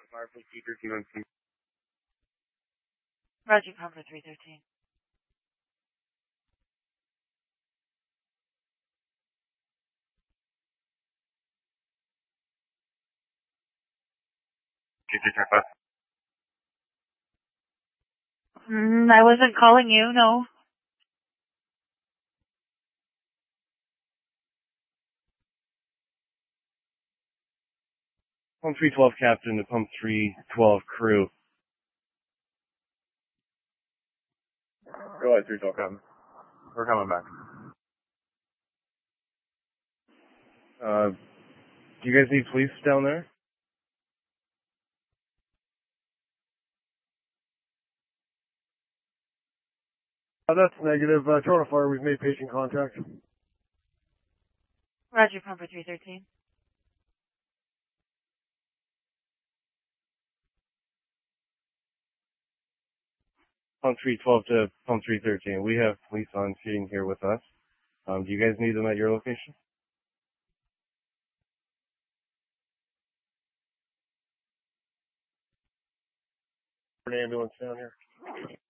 Fireplace Keeper, T1C. Roger, Comfort 313. I wasn't calling you, no. Pump 312 Captain to Pump 312 Crew. Go ahead, 312 Captain. We're coming back. Do you guys need police down there? That's negative. Toronto Fire, we've made patient contact. Roger, Comfort 313. Pump 312 to Pump 313. We have police on scene here with us. Do you guys need them at your location? An ambulance down here.